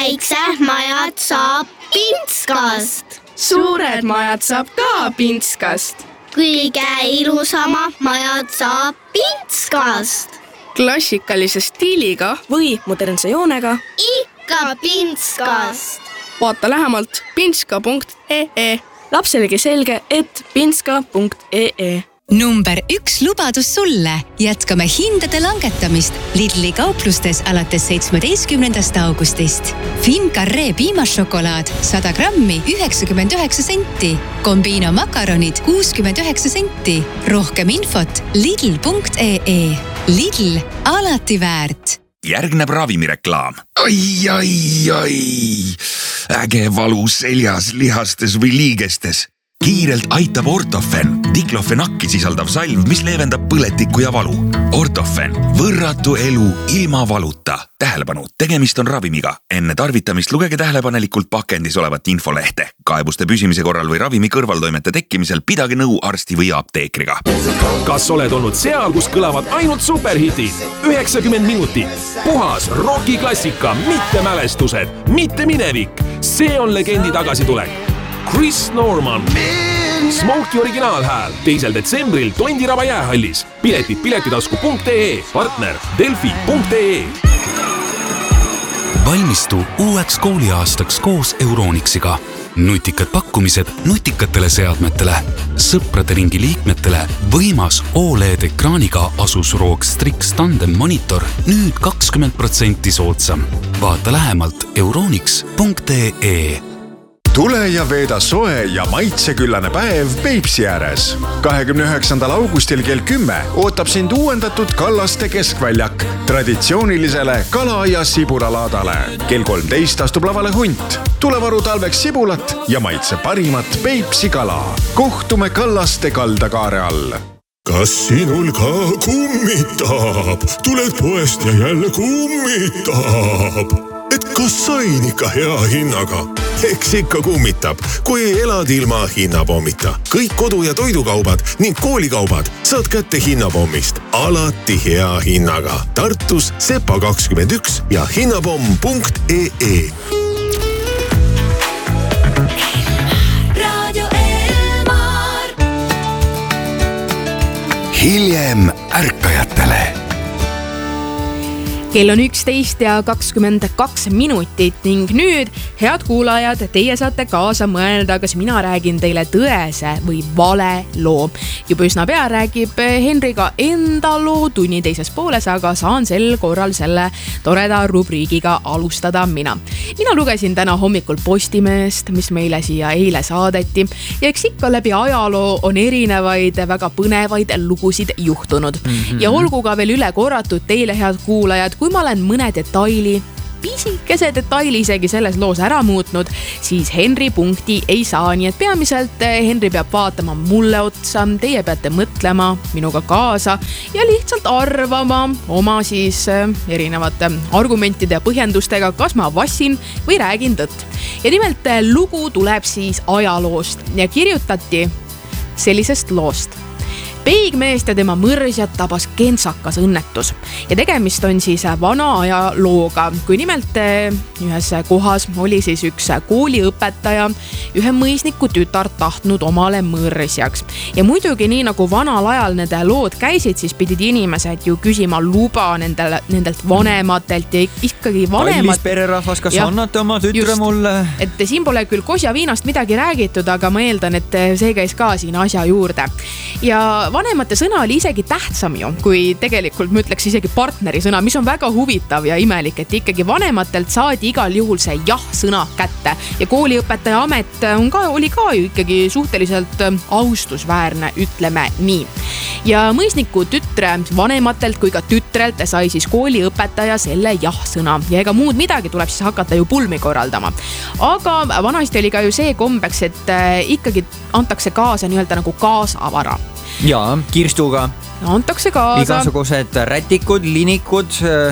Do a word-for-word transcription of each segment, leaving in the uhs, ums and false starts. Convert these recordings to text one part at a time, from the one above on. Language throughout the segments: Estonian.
väiksed majad saab pintskast. Suured majad saab ka pintskast. Kõige ilusamad majad saab pintskast. Klassikalise stiiliga või modernse joonega. Ikka pintskast. Vaata lähemalt pintska punkt ee. Lapselegi selge, et pintska punkt ee. Number üks lubadus sulle. Jätkame hindade langetamist Lidli kauplustes alates seitsmeteistkümnendast augustist. Fincarré piimasšokolaad sada grammi üheksakümmend üheksa senti. Combino makaronid kuuskümmend üheksa senti. Rohkem infot lidl punkt ee. Lidl, alati väärt. Järgneb ravimireklaam. Ai, ai, ai. Äge valu seljas, lihastes või liigestes. Kiirelt aitab Ortofen, diklofenakki sisaldav salv, mis leevendab põletikku ja valu. Ortofen, võrratu elu ilma valuta. Tähelepanu, tegemist on ravimiga. Enne tarvitamist lugege tähelepanelikult pakendis olevat infolehte. Kaebuste püsimise korral või ravimi kõrvaltoimete tekkimisel pidage nõu arsti või apteekriga. Kas oled olnud seal, kus kõlavad ainult superhitid? üheksakümmend minutit. Puhas rokiklassika, mitte mälestused, mitte minevik. See on legendi tagasitulek. Chris Norman. Smokey originaalhääl teisel detsembril Tondiraba jäähallis. Piletid piletitasku punkt ee, partner delfi punkt ee. Valmistu uueks kooliaastaks koos Euronixiga. Nutikad pakkumised nutikatele seadmetele. Sõprade ringi liikmetele võimas O L E D-ekraaniga Asus R O G Strix Tandem monitor nüüd kakskümmend protsenti soodsam. Vaata lähemalt euronix punkt ee. Tule ja veeda soe ja maitseküllane päev Peipsi ääres. kahekümne üheksandal augustil kell kümme ootab sind uuendatud Kallaste keskväljak traditsioonilisele kala- ja sibulalaadale. Kell kolmteist astub lavale hunt. Tule varu talveks sibulat ja maitse parimat Peipsi kala. Kohtume Kallaste kaldakaare all. Kas sinul ka kummitab? Tuled poest ja jälle kummitab. Et kas sain ikka hea hinnaga? Eks ikka kummitab, kui elad ilma hinnapommita. Kõik kodu- ja toidukaubad ning koolikaubad saad kätte hinnapommist. Alati hea hinnaga. Tartus Sepa kakskümmend üks ja hinnapomm punkt ee. Hiljem ärkajatele. Kell on üksteist ja kakskümmend kaks minutit ning nüüd, head kuulajad, teie saate kaasa mõelda, kas mina räägin teile tõese või vale loo. Juba üsna pea räägib Henri ka enda loo tunni teises pooles, aga saan sel korral selle toreda rubriigiga alustada mina. Mina lugesin täna hommikul Postimeest, mis meile siia eile saadeti ja eks ikka läbi ajaloo on erinevaid väga põnevaid lugusid juhtunud. Mm-hmm. Ja olgu ka veel üle korratud teile, head kuulajad, kui ma olen mõne detaili, pisikese detaili isegi selles loos ära muutnud, siis Henri punkti ei saa, nii et peamiselt Henri peab vaatama mulle otsa, teie peate mõtlema minuga kaasa ja lihtsalt arvama oma siis erinevate argumentide ja põhjendustega, kas ma vassin või räägin tõtt. Ja nimelt lugu tuleb siis ajaloost ja kirjutati sellisest loost. Peigmeest ja tema mõrsjat tabas kentsakas õnnetus ja tegemist on siis vana aja looga, kui nimelt ühes kohas oli siis üks kooliõpetaja ühe mõisniku tütart tahtnud omale mõrsjaks. Ja muidugi nii nagu vanal ajal need lood käisid, siis pidid inimesed ju küsima luba nendel, nendelt vanematelt ja ikkagi vanemad... Kallis pererahvas, kas ja, annate oma tütre just, mulle? Et siin pole küll kosja viinast midagi räägitud, aga ma eeldan, et see käis ka siin asja juurde. Ja vanemate sõna oli isegi tähtsam ju, kui tegelikult ma ütleks isegi partneri sõna, mis on väga huvitav ja imelik, et ikkagi vanematelt saadi igal juhul see jah sõna kätte ja kooliõpetaja amet on ka, oli ka ju ikkagi suhteliselt austusväärne, ütleme nii. Ja mõisniku tütre vanematelt kui ka tütrelt sai siis kooliõpetaja selle jah sõna ja ega muud midagi tuleb siis hakata ju pulmi korraldama. Aga vanasti oli ka ju see kombeks, et ikkagi antakse kaasa nii-öelda nagu kaasavara. Jaa, kirstuga. antakse kaasa. Igasugused rätikud, linikud,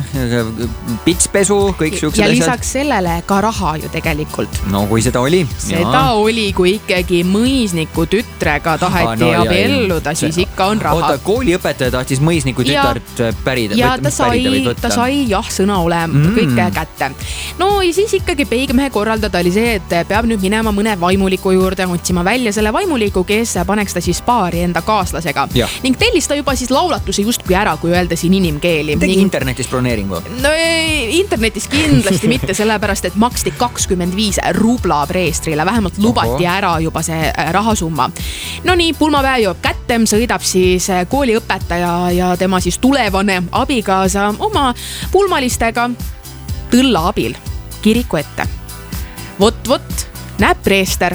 pitspesu, kõik siuksed ja lisaks sellele ka raha ju tegelikult. No kui seda oli. Seda ja. oli, kui ikkagi mõisniku tütrega taheti no, abielluda, siis see, ikka on raha. Oota, kooliõpetaja tahtis mõisniku tütart pärida. Ja ta sai, ta sai jah sõna olema mm. kõik kätte. No ja siis ikkagi peigmehe korraldada oli see, et peab nüüd minema mõne vaimuliku juurde, otsima välja selle vaimuliku, kes paneks ta siis paari enda kaaslasega. Ja. Ning tellis ta juba siis laulatuse justkui ära, kui öelda siin inimkeeli. Tegi Ning... internetis broneeringu? No internetis kindlasti mitte, sellepärast, et maksti kakskümmend viis rubla preestrile. Vähemalt lubati Oho. ära juba see rahasumma. No nii, pulmapäev joob kätte, sõidab siis kooliõpetaja ja tema siis tulevane abikaasa oma pulmalistega tõlla abil kiriku ette. Vot, vot, näeb preester,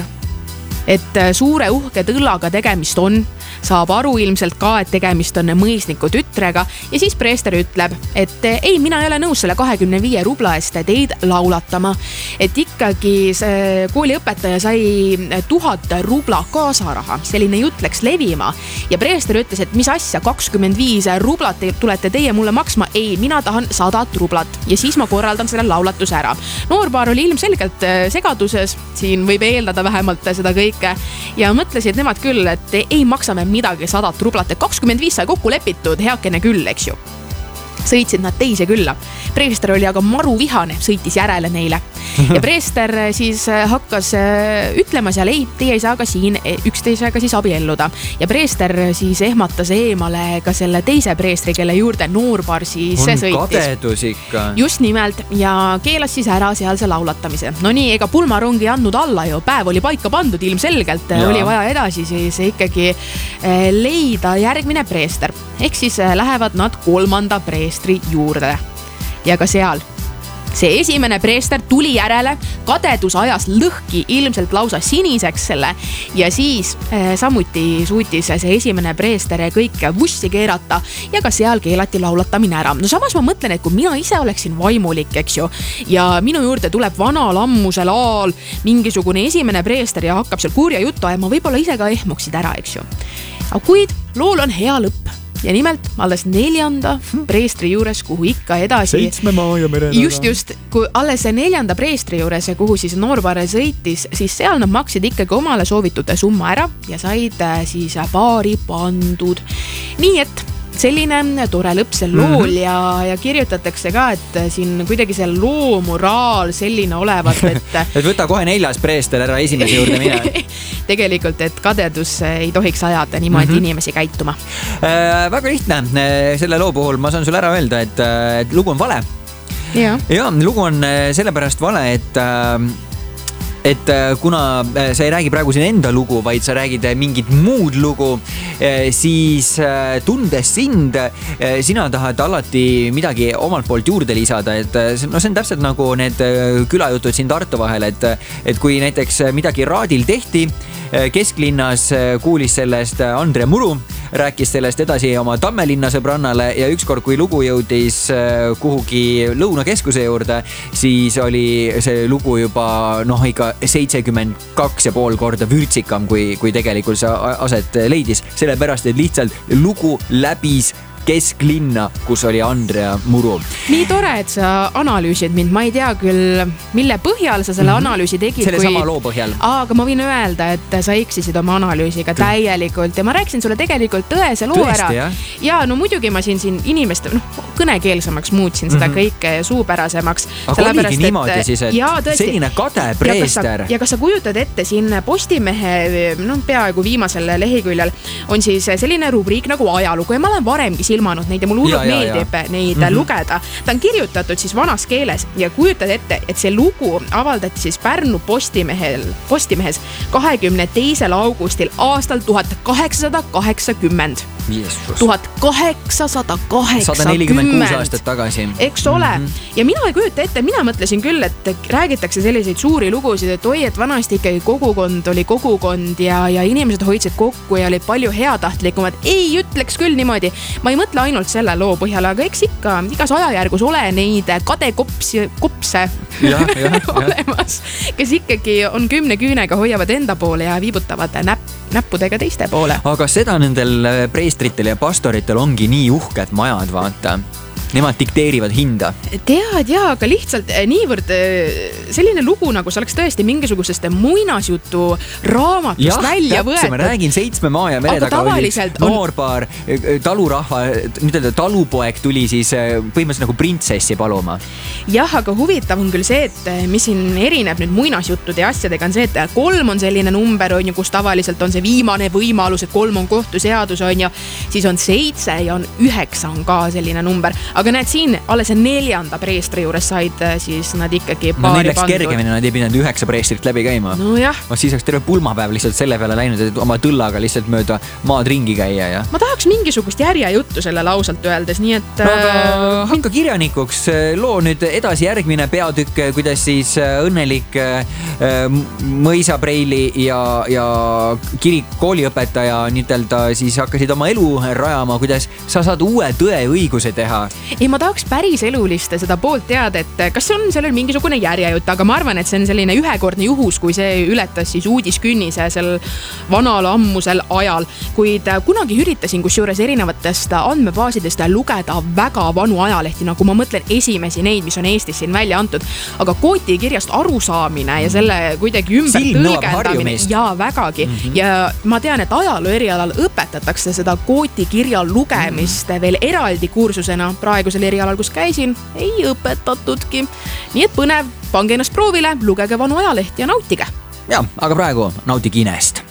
et suure uhke tõllaga tegemist on, saab aru ilmselt ka, et tegemist on mõisniku tütrega ja siis preester ütleb, et ei, mina ei ole nõus selle kahekümne viie rubla eest teid laulatama. Et ikkagi see kooliõpetaja sai tuhat rubla kaasaraha, selline jutt läks levima ja preester ütles, et mis asja, kakskümmend viis rublat tulete teie mulle maksma, ei, mina tahan sadat rublat ja siis ma korraldan selle laulatuse ära. Noorpaar oli ilmselgelt segaduses, siin võib eeldada vähemalt seda kõike ja mõtlesid nemad küll, et ei maksame midagi sadat rublat, et kakskümmend viis sai kokku lepitud, heakene küll, eks ju. Sõitsid nad teise külla. Preester oli aga maru vihane, sõitis järele neile. Ja preester siis hakkas ütlema seal, ei, teie ei saa ka siin üksteisega siis abielluda. Ja preester siis ehmatas eemale ka selle teise preestri, kelle juurde noorpaar siis on sõitis. On kadedus ikka. Just nimelt ja keelas siis ära sealse laulatamise. No nii, ega pulmarong ei andnud alla ju, päev oli paika pandud ilmselgelt, ja. oli vaja edasi siis ikkagi leida järgmine preester. Ehk siis lähevad nad kolmanda preestri juurde ja ka seal. See esimene preester tuli järele, kadedus ajas lõhki ilmselt lausa siniseks selle ja siis äh, samuti suutis see esimene preester kõike vussi keerata ja ka seal keelati laulatamine ära. No samas ma mõtlen, et kui mina ise oleksin vaimulik, eks ju, ja minu juurde tuleb vana lammusel aal mingisugune esimene preester ja hakkab seal kurja juttu ajama, võib-olla ise ka ehmuksid ära, eks ju. Aga kuid lool on hea lõpp. Ja nimelt alles neljanda preestri juures, kuhu ikka edasi. Seitsme maa ja merena. Just, just. Kui alles neljanda preestri juures, kuhu siis noorpaare sõitis, siis seal nad maksid ikkagi omale soovitute summa ära ja said siis paari pandud. Nii et selline tore lõpp sel lool mm-hmm. ja, ja kirjutatakse ka, et siin kuidagi see loo moraal selline olevat, et et võta kohe neljas preester ära esimese juurde mine. Tegelikult, et kadedus ei tohiks ajada niimoodi mm-hmm. inimesi käituma. Äh, väga lihtne. Selle loo puhul ma saan sulle ära öelda, et, et lugu on vale. Ja. ja, lugu on sellepärast vale, et et kuna sa ei räägi praegu siin enda lugu, vaid sa räägid mingit muud lugu, siis tundes sind, sina tahad alati midagi omalt poolt juurde lisada, et no see on täpselt nagu need külajutud siin Tartu vahel, et, et kui näiteks midagi raadil tehti, kesklinnas kuulis sellest Andre Muru, rääkis sellest edasi oma Tammelinna sõbrannale ja ükskord, kui lugu jõudis kuhugi Lõunakeskuse juurde, siis oli see lugu juba noh, ikka seitsekümmend kaks ja pool korda vürtsikam, kui, kui tegelikult see aset leidis. Sellepärast, et lihtsalt lugu läbis kesklinna, kus oli Andrea Muru. Nii tore, et sa analüüsid mind. Ma ei tea küll, mille põhjal sa selle mm-hmm. analüüsi tegid. Selle kui... sama loo põhjal. Aga ma võin öelda, et sa eksisid oma analüüsiga täielikult ja ma rääkisin sulle tegelikult tõese loo ära. Ja no muidugi ma siin, siin inimeste no, kõnekeelsamaks muutsin seda mm-hmm. kõike suupärasemaks. Aga oligi niimoodi et... siis, et ja, selline kade preester. Ja kas sa kujutad ette siin Postimehe no, peaaegu viimasel leheküljel on siis selline rubriik nagu ajalugu ja ma olen varemgi ilmanud neid ja mul hullult meeldib ja. neid mm-hmm. lugeda. Ta on kirjutatud siis vanas keeles ja kujutad ette, et see lugu avaldati siis Pärnu Postimehel, Postimehes kahekümne teisel augustil aastal tuhat kaheksasada kaheksakümmend. tuhat kaheksasada kaheksakümmend. sada nelikümmend kuus aastat tagasi. Eks ole. Mm-hmm. Ja mina ei kujuta ette, mina mõtlesin küll, et räägitakse selliseid suuri lugusid, et oi, et vanasti ikkagi kogukond oli kogukond ja, ja inimesed hoidsid kokku ja olid palju heatahtlikumad. Ei ütleks küll niimoodi. Ma ei mõtle ainult selle loo põhjal, aga eks ikka igas ajajärgus ole neid kadekopsi, kopse ja, ja, olemas, kes ikkagi on kümne küünega hoiavad enda poole ja viibutavad näpp, näppudega teiste poole. Aga seda nendel preestritel ja pastoritel ongi nii uhked majad, vaata. Nemad dikteerivad hinda. Tead, jaa, aga lihtsalt niivõrd selline lugu, nagu see oleks tõesti mingisugusest muinasjutu raamatust jah, välja võetud. Ma räägin seitsme maa ja mere taga oli noorpaar, talurahva, nüüd talupoeg tuli siis põhimõtteliselt nagu printsessi paluma. Jah, aga huvitav on küll see, et mis siin erineb nüüd muinasjuttude ja asjadega on see, et kolm on selline number, on ju, kus tavaliselt on see viimane võimalus, et kolm on kohtuseadus, on ju, siis on seitse ja on üheksa on ka selline number. Aga näed siin, alles neljanda preestri juures said siis nad ikkagi paari no, neil läks pandud. Kergemini, nad ei pidanud üheksa preestrit läbi käima. No jah. No, siis oleks terve pulmapäev lihtsalt selle peale läinud, et oma tõllaga lihtsalt mööda maad ringi käia. Ja. Ma tahaks mingisugust järjejuttu sellele ausalt öeldes, nii et... No, aga hakka kirjanikuks, loo nüüd edasi järgmine peatükk, kuidas siis õnnelik mõisapreili ja, ja kirik kooliõpetaja niitelda siis hakkasid oma elu rajama, kuidas sa saad uue tõe õiguse teha. Ei, ma tahaks päris eluliste seda poolt teada, et kas see on sellel mingisugune järjejutt, aga ma arvan, et see on selline ühekordne juhus, kui see ületas siis uudiskünnise sel vanal ammusel ajal. Kuid kunagi üritasin kusjuures erinevatest andmebaasidest lugeda väga vanu ajalehti, nagu ma mõtlen esimesi neid, mis on Eestis siin välja antud. Aga kooti kirjast arusaamine ja selle kuidagi ümber tõlgendamine. Jaa, vägagi. Mm-hmm. Ja ma tean, et ajaloo erialal õpetatakse seda kooti kirja lugemist mm-hmm. veel eraldi kursusena. Praegusel erialal, kus käisin, ei õpetatudki. Nii et põnev, pange ennast proovile, lugege vanu ajalehti ja nautige. Ja, aga praegu nautige inest.